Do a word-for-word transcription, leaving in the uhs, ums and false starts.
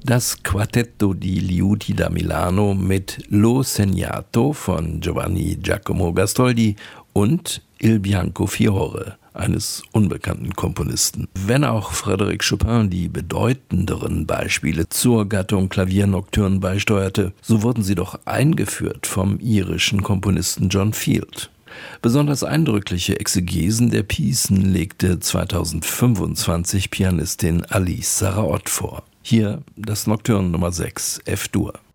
das Quartetto di Liuti da Milano mit L'ho segnato von Giovanni Giacomo Gastoldi und Il Bianco Fiore eines unbekannten Komponisten. Wenn auch Frédéric Chopin die bedeutenderen Beispiele zur Gattung Klaviernocturne beisteuerte, so wurden sie doch eingeführt vom irischen Komponisten John Field. Besonders eindrückliche Exegesen der Piecen legte zweitausendfünfundzwanzig Pianistin Alice Sarraott vor. Hier das Nocturne Nummer sechs, F-Dur.